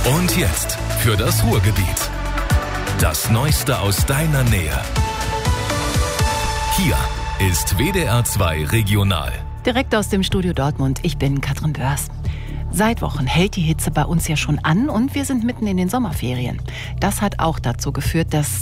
Und jetzt für das Ruhrgebiet. Das Neueste aus deiner Nähe. Hier ist WDR 2 Regional. Direkt aus dem Studio Dortmund, ich bin Katrin Börs. Seit Wochen hält die Hitze bei uns ja schon an und wir sind mitten in den Sommerferien. Das hat auch dazu geführt, dass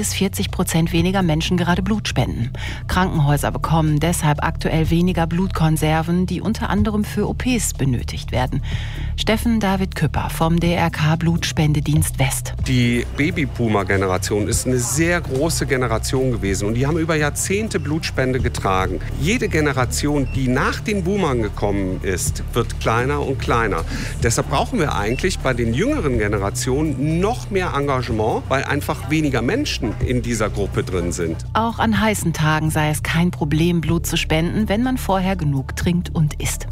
10-40% weniger Menschen gerade Blut spenden. Krankenhäuser bekommen deshalb aktuell weniger Blutkonserven, die unter anderem für OPs benötigt werden. Steffen David Küpper vom DRK Blutspendedienst West. Die Babyboomer-Generation ist eine sehr große Generation gewesen und die haben über Jahrzehnte Blutspende getragen. Jede Generation, die nach den Boomern gekommen ist, wird kleiner und kleiner. Deshalb brauchen wir eigentlich bei den jüngeren Generationen noch mehr Engagement, weil einfach weniger Menschen in dieser Gruppe drin sind. Auch an heißen Tagen sei es kein Problem, Blut zu spenden, wenn man vorher genug trinkt und isst.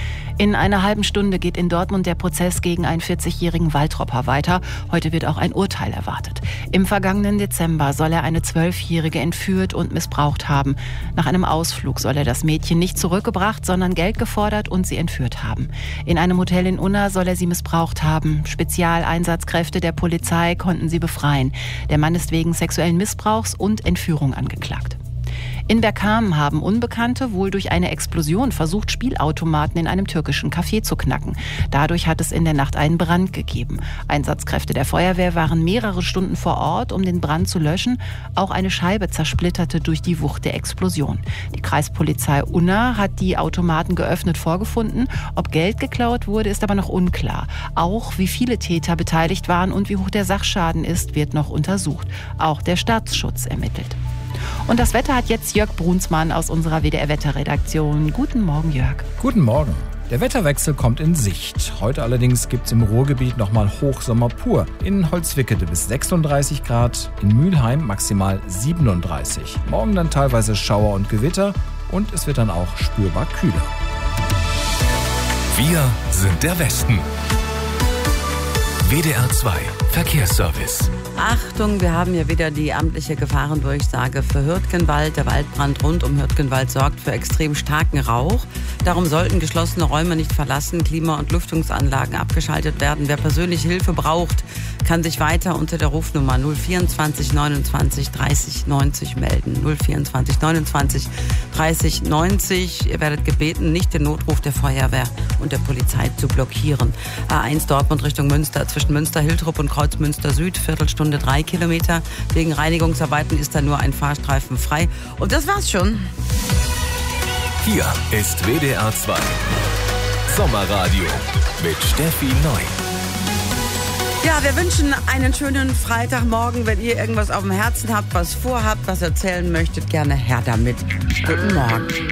In einer halben Stunde geht in Dortmund der Prozess gegen einen 40-jährigen Waltropper weiter. Heute wird auch ein Urteil erwartet. Im vergangenen Dezember soll er eine 12-Jährige entführt und missbraucht haben. Nach einem Ausflug soll er das Mädchen nicht zurückgebracht, sondern Geld gefordert und sie entführt haben. In einem Hotel in Unna soll er sie missbraucht haben. Spezialeinsatzkräfte der Polizei konnten sie befreien. Der Mann ist wegen sexuellen Missbrauchs und Entführung angeklagt. In Bergkamen haben Unbekannte wohl durch eine Explosion versucht, Spielautomaten in einem türkischen Café zu knacken. Dadurch hat es in der Nacht einen Brand gegeben. Einsatzkräfte der Feuerwehr waren mehrere Stunden vor Ort, um den Brand zu löschen. Auch eine Scheibe zersplitterte durch die Wucht der Explosion. Die Kreispolizei Unna hat die Automaten geöffnet vorgefunden. Ob Geld geklaut wurde, ist aber noch unklar. Auch wie viele Täter beteiligt waren und wie hoch der Sachschaden ist, wird noch untersucht. Auch der Staatsschutz ermittelt. Und das Wetter hat jetzt Jörg Brunsmann aus unserer WDR-Wetterredaktion. Guten Morgen, Jörg. Guten Morgen. Der Wetterwechsel kommt in Sicht. Heute allerdings gibt es im Ruhrgebiet nochmal Hochsommer pur. In Holzwickede bis 36 Grad, in Mülheim maximal 37. Morgen dann teilweise Schauer und Gewitter und es wird dann auch spürbar kühler. Wir sind der Westen. WDR 2 Verkehrsservice. Achtung, wir haben hier wieder die amtliche Gefahrendurchsage für Hürtgenwald. Der Waldbrand rund um Hürtgenwald sorgt für extrem starken Rauch. Darum sollten geschlossene Räume nicht verlassen, Klima- und Lüftungsanlagen abgeschaltet werden. Wer persönlich Hilfe braucht, kann sich weiter unter der Rufnummer 024 29 30 90 melden. 024 29 30 90. Ihr werdet gebeten, nicht den Notruf der Feuerwehr und der Polizei zu blockieren. A1 Dortmund Richtung Münster, zwischen Münster-Hiltrup und Kreuzmünster Süd, Viertelstunde 3 Kilometer. Wegen Reinigungsarbeiten ist da nur ein Fahrstreifen frei. Und das war's schon. Hier ist WDR 2 Sommerradio mit Steffi Neu. Ja, wir wünschen einen schönen Freitagmorgen. Wenn ihr irgendwas auf dem Herzen habt, was vorhabt, was erzählen möchtet, gerne her damit. Guten Morgen.